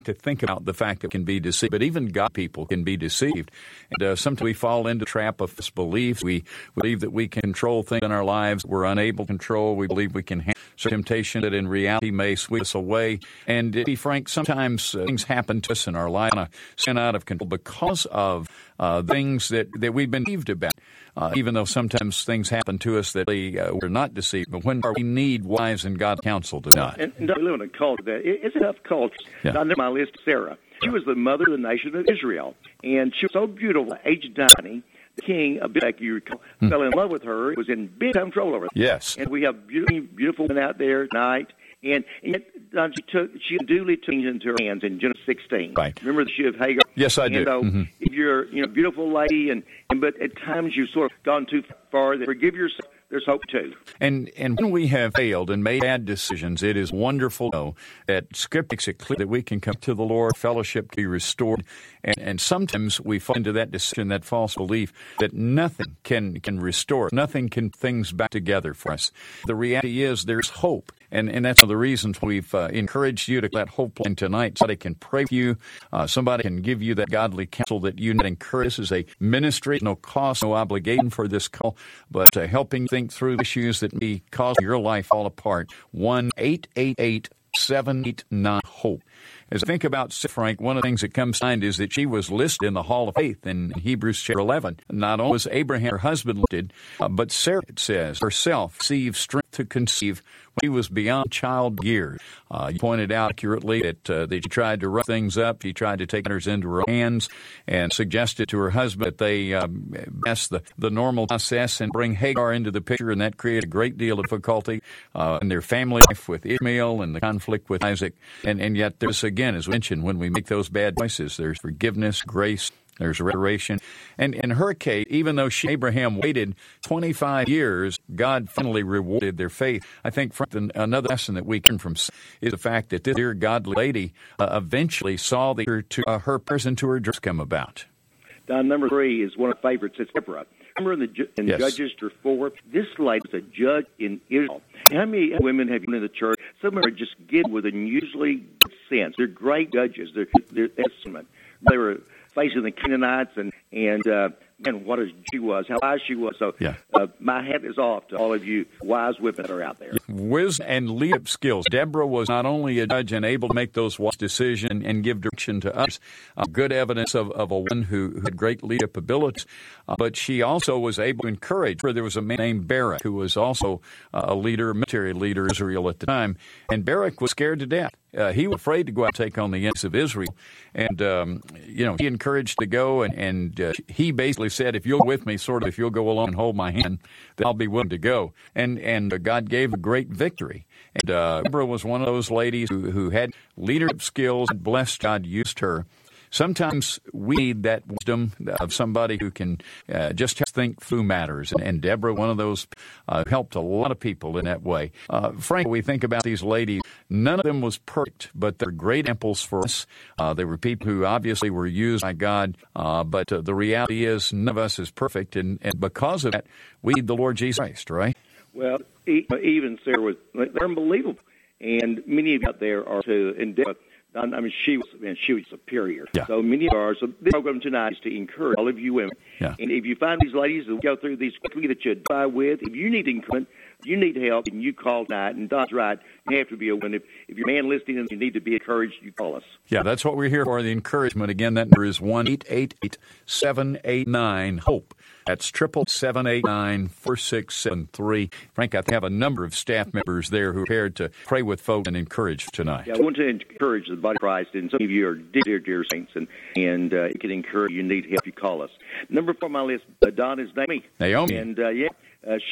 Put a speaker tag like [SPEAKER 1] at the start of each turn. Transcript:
[SPEAKER 1] to think about the fact that we can be deceived, but even God people can be deceived. And sometimes we fall into the trap of beliefs. We believe that we can control things in our lives we're unable to control. We believe we can handle temptation that in reality may sweep us away. And to be frank, sometimes things happen to us in our life, sin out of control because of things that we've been deceived about. Even though sometimes things happen to us that we're not deceived, but when we need wise and God counsel to not.
[SPEAKER 2] And we live in a culture that it's a tough culture. Yeah. I know my list, Sarah. She was the mother of the nation of Israel, and she was so beautiful. At age 90, the king of Abimelech, you recall, fell in love with her. He was in big time trouble over her.
[SPEAKER 1] Yes.
[SPEAKER 2] And we have beautiful women out there tonight. And yet, she duly took things into her hands in Genesis 16.
[SPEAKER 1] Right.
[SPEAKER 2] Remember the issue of Hagar?
[SPEAKER 1] Yes, I do.
[SPEAKER 2] And if you're a beautiful lady, but at times you've sort of gone too far, then forgive yourself. There's hope too.
[SPEAKER 1] And when we have failed and made bad decisions, it is wonderful to know that Scripture makes it clear that we can come to the Lord, fellowship to be restored. And sometimes we fall into that decision, that false belief that nothing can restore, nothing can things back together for us. The reality is there's hope. And that's one of the reasons we've encouraged you to let hope line tonight. Somebody can pray for you. Somebody can give you that godly counsel that you need to encourage. This is a ministry, no cost, no obligation for this call, but helping think through issues that may cause your life fall apart. 1-888-789-HOPE. As I think about Frank, one of the things that comes to mind is that she was listed in the Hall of Faith in Hebrews chapter 11. Not only was Abraham, her husband, listed, but Sarah, it says, herself received strength to conceive when he was beyond child years. You pointed out accurately that she tried to rough things up. She tried to take matters into her hands and suggested to her husband that they mess the normal process and bring Hagar into the picture, and that created a great deal of difficulty in their family life with Ishmael and the conflict with Isaac. And yet there's, again, as we mentioned, when we make those bad choices, there's forgiveness, grace, there's restoration. And in her case, even though Abraham waited 25 years, God finally rewarded their faith. I think another lesson that we can from is the fact that this dear godly lady eventually saw her person to her dreams come about.
[SPEAKER 2] Don, number 3 is one of my favorites. It's Deborah. Remember in
[SPEAKER 1] yes.
[SPEAKER 2] Judges 4, this lady was a judge in Israel. How many women have you in the church? Some of them are just gifted with unusually good sense. They're great judges. They're excellent. They were facing the Canaanites and what she was, how wise she was. So
[SPEAKER 1] yeah.
[SPEAKER 2] My hat is off to all of you wise women that are out there.
[SPEAKER 1] Wisdom and leadership skills. Deborah was not only a judge and able to make those wise decisions and give direction to others, good evidence of a woman who had great leadership abilities, but she also was able to encourage. There was a man named Barak who was also a military leader in Israel at the time, and Barak was scared to death. He was afraid to go out and take on the enemies of Israel. And, he encouraged to go, and he basically said, if you're with me, if you'll go along and hold my hand, then I'll be willing to go. And God gave a great victory. And Deborah was one of those ladies who had leadership skills, and blessed God used her. Sometimes we need that wisdom of somebody who can just think through matters. And Deborah, one of those, helped a lot of people in that way. Frank, we think about these ladies. None of them was perfect, but they're great examples for us. They were people who obviously were used by God, but the reality is none of us is perfect. And because of that, we need the Lord Jesus Christ, right?
[SPEAKER 2] Well, even Sarah they're unbelievable. And many of you out there are too. And Deborah, she was superior.
[SPEAKER 1] Yeah.
[SPEAKER 2] So many of ours. So this program tonight is to encourage all of you women.
[SPEAKER 1] Yeah.
[SPEAKER 2] And if you find these ladies who go through these quickly that you identify with, if you need encouragement, you need help, and you call tonight. And Don's right. You have to be a woman. If you're a man listening and you need to be encouraged, you call us.
[SPEAKER 1] Yeah, that's what we're here for, the encouragement. Again, that number is 1-888-789-HOPE. That's 789-4673. Frank, I have a number of staff members there who are prepared to pray with folks and encourage tonight.
[SPEAKER 2] Yeah, I want to encourage the body of Christ, and some of you are dear saints, and it can encourage you. Need help, you call us. Number 4 on my list, Don, is Naomi.
[SPEAKER 1] Naomi.
[SPEAKER 2] And,